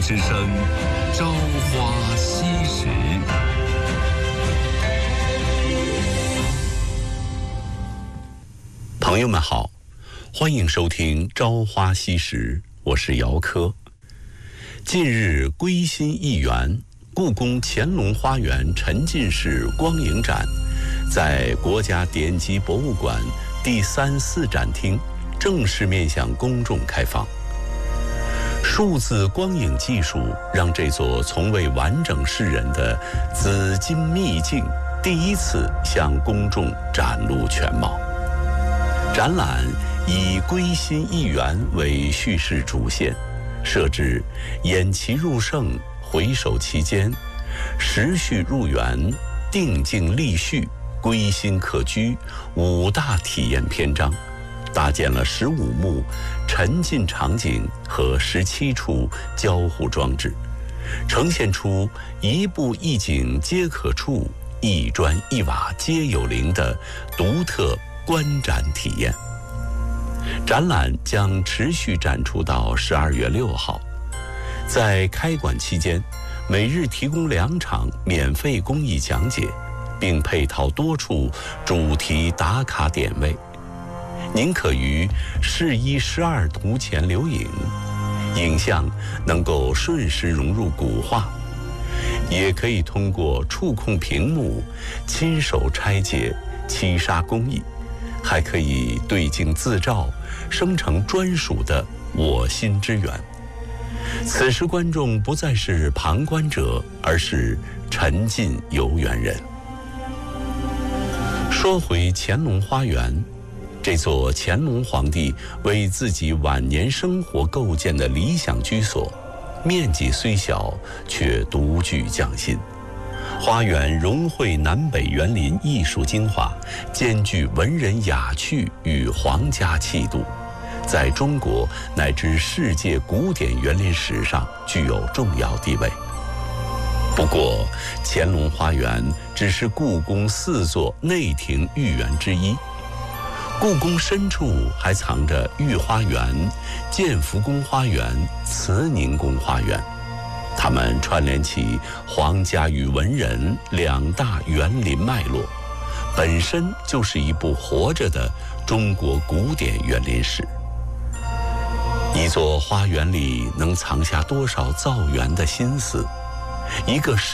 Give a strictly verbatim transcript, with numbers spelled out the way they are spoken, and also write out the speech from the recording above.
之声，朝花夕拾。 朋友们好，欢迎收听《朝花夕拾》，我是姚科。近日归心一园，故宫乾隆花园沉浸式光影展在国家典籍博物馆第三四展厅正式面向公众开放。数字光影技术让这座从未完整示人的紫金秘境第一次向公众展露全貌。展览以归心一园为叙事主线，设置偃旗入胜、回首其间、时序入园、定境立序、归心客居五大体验篇章，搭建了十五幕沉浸场景和十七处交互装置，呈现出一步一景皆可触、一砖一瓦皆有灵的独特观展体验。展览将持续展出到十二月六号，在开馆期间，每日提供两场免费公益讲解，并配套多处主题打卡点位。您可于试一试二图前留影，影像能够瞬时融入古画，也可以通过触控屏幕亲手拆解漆砂工艺，还可以对镜自照，生成专属的我心之园。此时观众不再是旁观者，而是沉浸游园人。说回乾隆花园，这座乾隆皇帝为自己晚年生活构建的理想居所，面积虽小，却独具匠心。花园融汇南北园林艺术精华，兼具文人雅趣与皇家气度，在中国乃至世界古典园林史上具有重要地位。不过，乾隆花园只是故宫四座内廷御园之一，故宫深处还藏着御花园、建福宫花园、慈宁宫花园，它们串联起皇家与文人两大园林脉络，本身就是一部活着的中国古典园林史。一座花园里能藏下多少造园的心思，一个